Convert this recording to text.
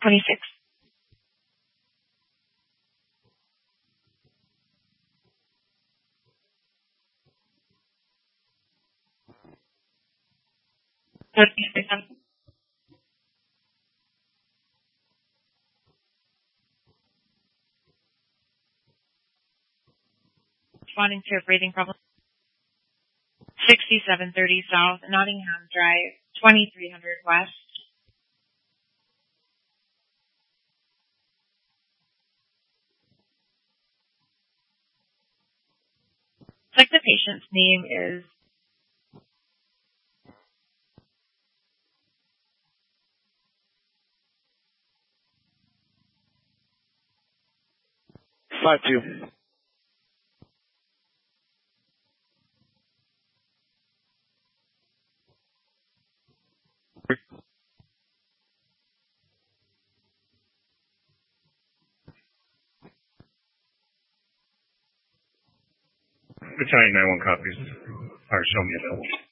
26. Responding to a breathing problem. 6730 South, Nottingham Drive, 2300 West. Looks like the patient's name is Five two. Battalion 91 copies. Fire show me available.